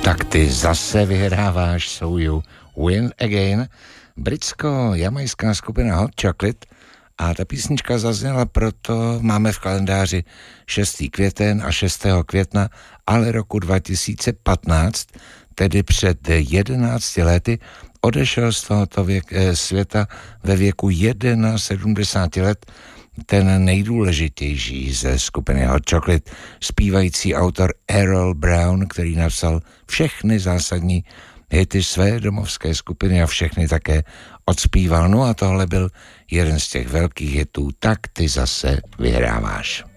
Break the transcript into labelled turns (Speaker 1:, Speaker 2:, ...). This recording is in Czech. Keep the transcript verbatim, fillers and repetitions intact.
Speaker 1: Tak ty zase vyhráváš, so you win again. Britsko-jamajská skupina Hot Chocolate a ta písnička zazněla, proto máme v kalendáři šestý květen a šestého května, ale roku dva tisíce patnáct, tedy před jedenácti lety, odešel z tohoto věk, světa ve věku sedmdesáti jedna let ten nejdůležitější ze skupiny Hot Chocolate, zpívající autor Errol Brown, který napsal všechny zásadní hity své domovské skupiny a všechny také odspíval. No a tohle byl jeden z těch velkých hitů, Tak ty zase vyhráváš.